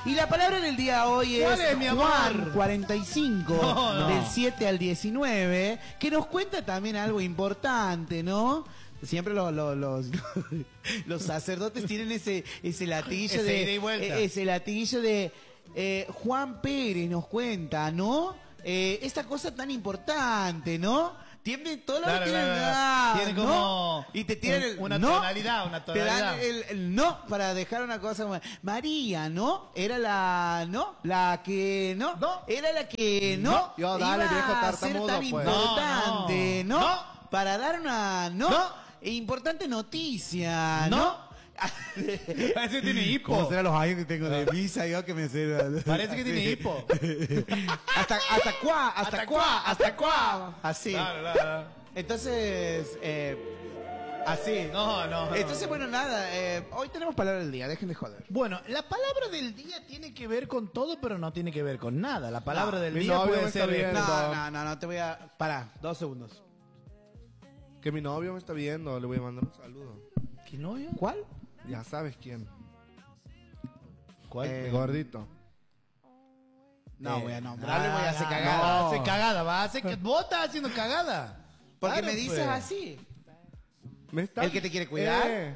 Y la palabra del día hoy es, mi Juan amor? 45, No. del 7 al 19, que nos cuenta también algo importante, ¿no? Siempre los sacerdotes tienen ese latillo Esa de... ida y vuelta. Ese latillo de... Juan Pérez nos cuenta, ¿no? Esta cosa tan importante, ¿no? Tiene todo lo Claro, que tiene, claro. Tiene como ¿no? Y te tienen una no, tonalidad, te dan el no para dejar una cosa como María, ¿no? Era la no, la que no, era la que no, Yo, dale, iba viejo a ser tartamudo, tan pues. importante, No, ¿no? no. Para dar una importante noticia, ¿no? Parece que tiene hipo. ¿Cómo serán los años que tengo de misa? Yo que me sé. Parece que tiene hipo. hasta cuá. Así. Claro. Entonces, así. No. Entonces, bueno, nada. Hoy tenemos palabra del día, dejen de joder. Bueno, la palabra del día tiene que ver con todo, pero no tiene que ver con nada. La palabra del mi día novio puede me ser... está viendo. No, te voy a... Pará, 2 segundos. Que mi novio me está viendo, le voy a mandar un saludo. ¿Qué novio? ¿Cuál? Ya sabes quién. ¿Cuál? El gordito. No, voy a nombrarle, voy a hacer cagada. No, hace cagada, va a hacer que vos estás haciendo cagada. Porque Claro, me dices pues. así. ¿Me está? ¿El que te quiere cuidar?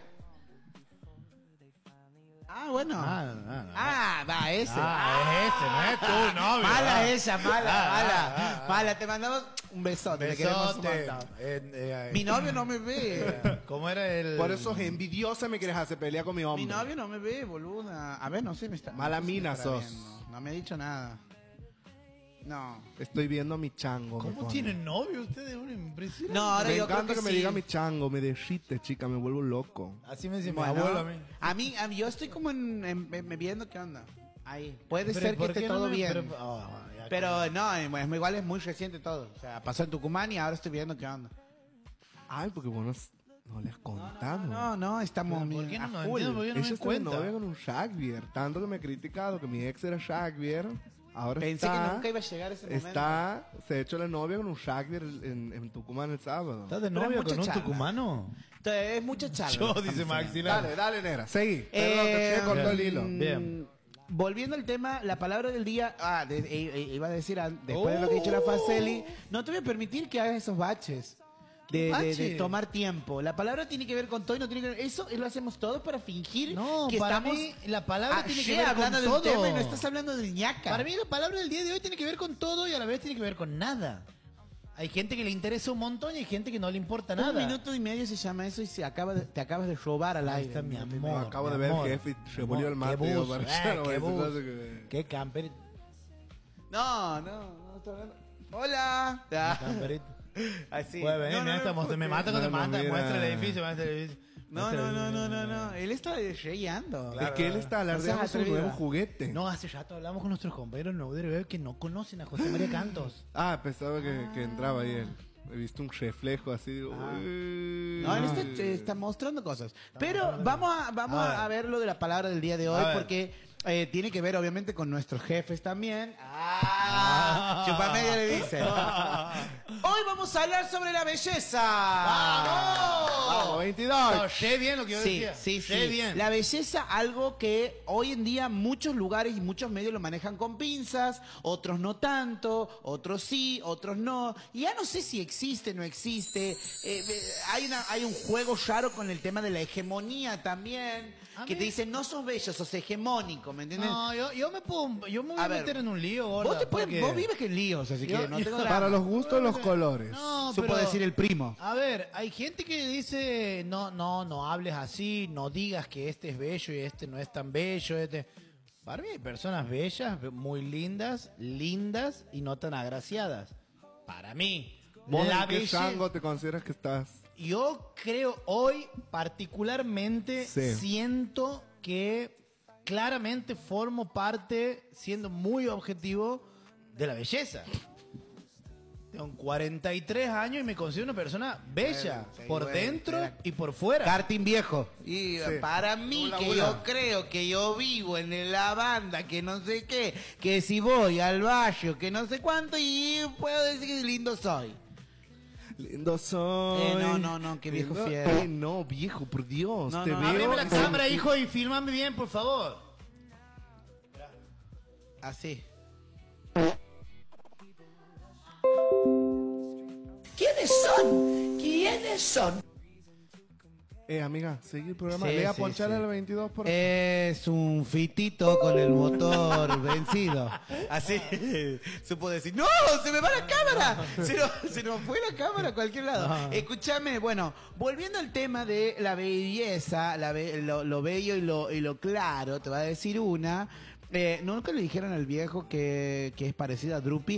Ah, bueno. Va, ese. Es ese, no es tu novio. Mala ella, mala. Te mandamos un besote. Te queremos un Besote. montón. Mi novio no me ve. ¿Cómo era el...? Por eso envidiosa me quieres hacer pelea con mi hombre. Mi novio no me ve, boluda. A ver, no sé, me está... Mala no sé si me mina estará sos. viendo. No me ha dicho nada. No. Estoy viendo a mi chango. me ¿Cómo pone. tienen novio ustedes? Una impresionante. No, ahora Me yo creo encanta que me sí. diga mi chango, me derrite, chica, me vuelvo loco. Así me dice mi Bueno, abuelo a mí. a mí, yo estoy como me viendo qué onda. Ahí. Puede Pero, ser que ¿por esté qué no todo me- bien. ya, Pero no, igual es muy reciente todo. O sea, pasó en Tucumán y ahora estoy viendo qué onda. Ay, porque vos no le has contado. No, estamos ¿Por qué no a nos full. entiendo? ¿Por qué no Ella me está de cuenta? novia con un Shakespeare. Tanto que me he criticado que mi ex era Shakespeare. Ahora Pensé está, que nunca iba a llegar ese momento. se ha hecho la novia con un Shakespeare en Tucumán el sábado. ¿Estás de Pero novio mucha con un charla. tucumano? Entonces, es mucha charla. Yo, lo que dice estamos Maxi. haciendo. Dale, negra. Seguí. Perdón, te cortó el hilo. Bien. Volviendo al tema, la palabra del día. Iba a decir, después de lo que ha dicho la Faceli, no te voy a permitir que hagas esos baches. De bache? tomar tiempo. La palabra tiene que ver con todo y no tiene que ver. Eso lo hacemos todos para fingir No, que para estamos. mí la palabra tiene que ver hablando con del todo. tema y no estás hablando de ñaca. Para mí la palabra del día de hoy tiene que ver con todo y a la vez tiene que ver con nada. Hay gente que le interesa un montón y hay gente que no le importa nada. 1 minuto y medio se llama eso y te acabas de robar al Ahí aire. está mi amor. Acabo de mi ver amor, jefe y mi se volvió amor. el mate, Qué yo, bus, para echar, qué esa bus. cosa que- Qué camper. No estoy hablando. Hola. Camperito. Así. Puede venir, mira, me mata cuando No, mata, mira. muestra el edificio, muestra el edificio. No. Él está reyando. Es que él está alardeando No seas su atrevido. nuevo juguete. No, hace rato hablamos con nuestros compañeros en Web que no conocen a José María Cantos. Ah, pensaba que entraba ahí él. He visto un reflejo así. Digo, uy. No, él está mostrando cosas. Pero vamos a ver lo de la palabra del día de hoy A ver. porque tiene que ver obviamente con nuestros jefes también. Chupamedia le dice. Hoy vamos a hablar sobre la belleza. Vamos, 22. No, sé bien lo que yo decía. Sí. Sé bien. La belleza, algo que hoy en día muchos lugares y muchos medios lo manejan con pinzas, otros no tanto, otros sí, otros no. Y ya no sé si existe, no existe. Hay un juego raro con el tema de la hegemonía también, A que mí- te dicen no sos bello, sos hegemónico, ¿me entiendes? No, yo me voy A a ver, meter en un lío, gorda. Vos vives en líos, así que Yo- no tengo yo- drama. Para los gustos, los colores. No, Supo pero- decir el primo. A ver, hay gente que dice, no hables así, no digas que este es bello y este no es tan bello. Para mí hay personas bellas, muy lindas y no tan agraciadas. Para mí. ¿Vos La en qué belleza- chango te consideras que estás? Yo creo hoy particularmente Sí. siento que claramente formo parte, siendo muy objetivo, de la belleza. Tengo 43 años y me considero una persona bella, Sí, por bueno, dentro era- y por fuera. Karting viejo. Y Sí. para mí, Hola, que hola. yo creo que yo vivo en la banda, que no sé qué, que si voy al barrio, que no sé cuánto, y puedo decir que lindo soy. Lindo soy. No, qué viejo Lindo- fiel. Ay, no, viejo, por Dios. No, te no, veo. Abrime la en- cámara, hijo, y filmame bien, por favor. Así. ¿Quiénes son? ¿Quiénes son? Amiga, seguí el programa. Sí, Le voy a sí, ponchar sí. al 22 por Es un fitito con el motor vencido. Así se puede decir, ¡no! ¡Se me va la cámara! Se nos fue la cámara a cualquier lado. No. Escúchame, bueno, volviendo al tema de la belleza, lo bello y lo claro, te va a decir una. Nunca le dijeron al viejo que es parecida a Drupi.